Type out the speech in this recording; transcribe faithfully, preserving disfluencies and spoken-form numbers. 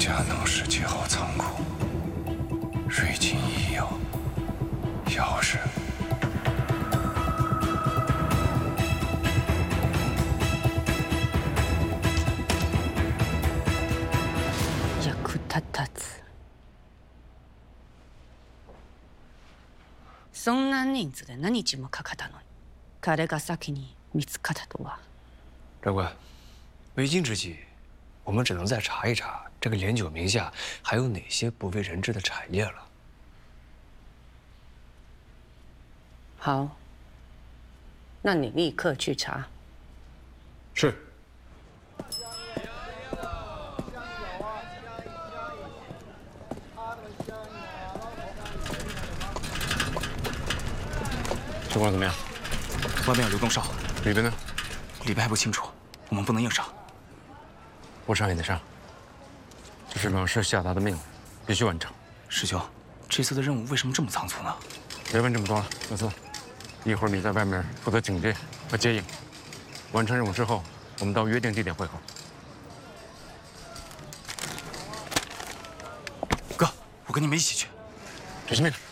家能使极好仓库，瑞金医药，钥匙。 役立たず。そんな人数で何日もかかったのに、彼が先に見つかったとは。 长官，为今之计，我们只能再查一查这个连九名下还有哪些不为人知的产业了。 好，那你立刻去查。 是。情况怎么样？ 外面有流动哨， 里边呢？ 里边还不清楚，我们不能硬上。 不上也得上，这是老师下达的命令，必须完成。 师兄，这次的任务为什么这么仓促呢？ 别问这么多了，小四，一会儿你在外面负责警戒和接应，完成任务之后，我们到约定地点会合。 哥，我跟你们一起去。 执行命令。